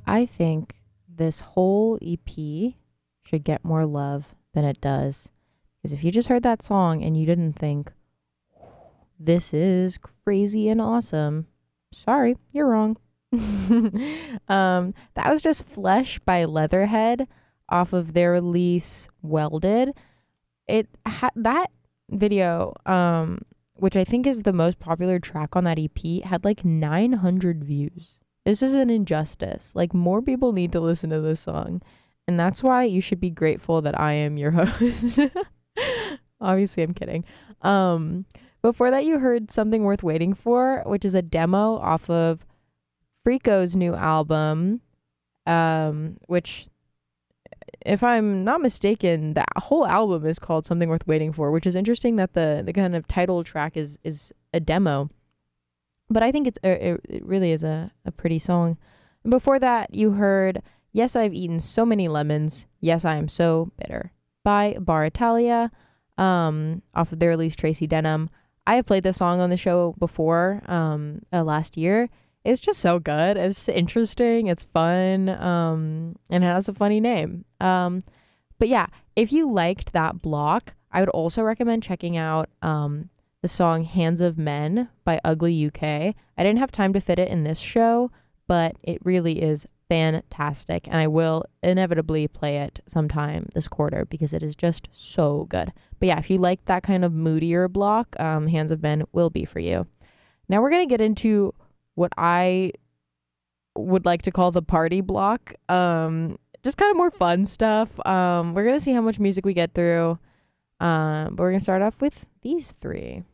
I think this whole EP should get more love than it does. Because if you just heard that song and you didn't think, this is crazy and awesome, sorry, you're wrong. That was just Flesh by Leatherhead off of their release Welded. It had that video, which I think is the most popular track on that EP, had like 900 views. This is an injustice. Like, more people need to listen to this song. And that's why you should be grateful that I am your host. Obviously, I'm kidding. Before that, you heard Something Worth Waiting For, which is a demo off of Freako's new album, which, if I'm not mistaken, the whole album is called Something Worth Waiting For, which is interesting that the kind of title track is a demo. But I think it really is a pretty song. And before that, you heard Yes, I've Eaten So Many Lemons. Yes, I Am So Bitter by Bar Italia, off of their release Tracy Denham. I have played this song on the show before, last year. It's just so good. It's interesting. It's fun. And it has a funny name. But yeah, if you liked that block, I would also recommend checking out the song Hands of Men by Ugly UK. I didn't have time to fit it in this show, but it really is fantastic. And I will inevitably play it sometime this quarter because it is just so good. But yeah, if you like that kind of moodier block, Hands of Men will be for you. Now we're going to get into what I would like to call the party block. Just kind of more fun stuff. We're going to see how much music we get through. But we're going to start off with these three.